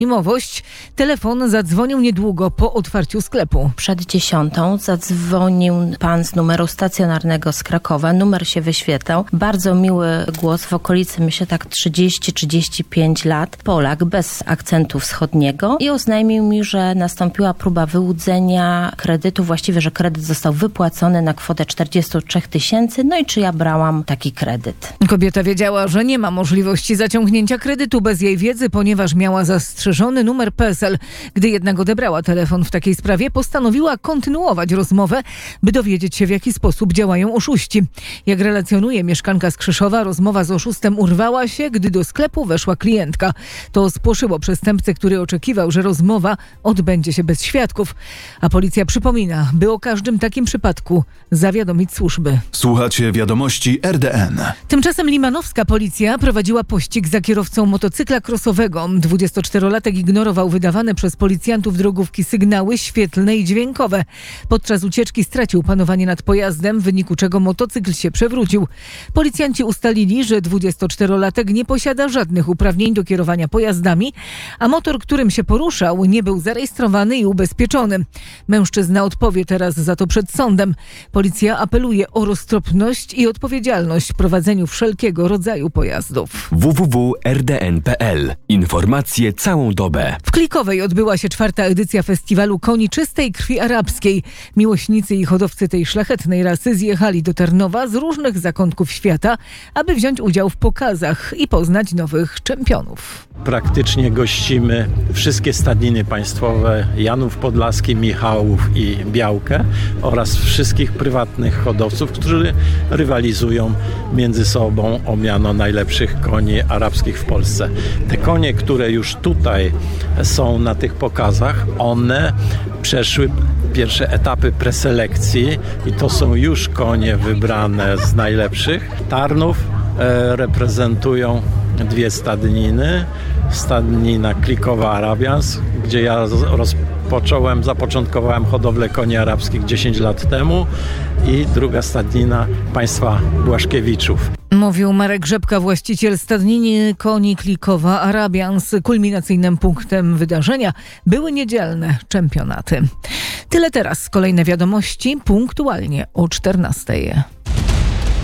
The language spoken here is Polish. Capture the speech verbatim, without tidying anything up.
anonimowość. Telefon zadzwonił niedługo po otwarciu sklepu. Przed dziesiątą zadzwonił pan z numeru stacjonarnego z Krakowa. Numer się wyświetlał. Bardzo miły głos, w okolicy myślę tak trzydzieści trzydzieści pięć lat. Polak bez akcentu wschodniego i oznajmił mi, że nastąpiła próba wyłudzenia kredytu. Właściwie, że kredyt został wypłacony na kwotę czterdzieści trzy tysięcy. No i czy ja brałam taki kredyt. Kobieta wiedziała, że nie ma możliwości zaciągnięcia kredytu bez jej wiedzy, ponieważ miała zastrzeżony numer P E S E L. Gdy jednak odebrała telefon w takiej sprawie, postanowiła kontynuować rozmowę, by dowiedzieć się, w jaki sposób działają oszuści. Jak relacjonuje mieszkanka z Krzyszowa, rozmowa z oszustem urwała się, gdy do sklepu weszła klientka. To spłoszyło przestępcę, który oczekiwał, że rozmowa odbędzie się bez świadków. A policja przypomina, by o każdym takim przypadku zawiadomić służby. Słuchacie wiadomości R D N. Tymczasem limanowska policja prowadziła pościg za kierowcą motocykla krosowego. dwudziestoczterolatek ignorował wydawane przez policjantów drogówki sygnały świetlne i dźwiękowe. Podczas ucieczki stracił panowanie nad pojazdem, w wyniku czego motocykl się przewrócił. Policjanci ustalili, że dwudziestoczterolatek nie posiada żadnych uprawnień do kierowania pojazdami, a motor, którym się poruszał, nie był zarejestrowany i ubezpieczony. Mężczyzna odpowie teraz za to przed sądem. Policja apeluje o roztropność i odpowiedzialność w prowadzeniu wszelkiego rodzaju pojazdów. w w w kropka r d n kropka p l. Informacje całą dobę. W Klikowej odbyła się czwarta edycja festiwalu koni czystej krwi arabskiej. Miłośnicy i hodowcy tej szlachetnej rasy zjechali do Tarnowa z różnych zakątków świata, aby wziąć udział w pokazach i poznać nowych czempionów. Praktycznie gościmy wszystkie stadniny państwowe Janów Podlaski, Michałów i Białkę oraz wszystkich prywatnych hodowców, którzy rywalizują między sobą o miano najlepszych koni arabskich w Polsce. Te konie, które już tutaj są na tych pokazach, one przeszły pierwsze etapy preselekcji i to są już konie wybrane z najlepszych. Tarnów e, reprezentują dwie stadniny. Stadnina Klikowa Arabians, gdzie ja rozpocząłem, zapoczątkowałem hodowlę koni arabskich dziesięć lat temu, i druga stadnina państwa Błaszkiewiczów. Mówił Marek Rzepka, właściciel stadniny koni Klikowa Arabians. Kulminacyjnym punktem wydarzenia były niedzielne czempionaty. Tyle teraz. Kolejne wiadomości punktualnie o czternastej.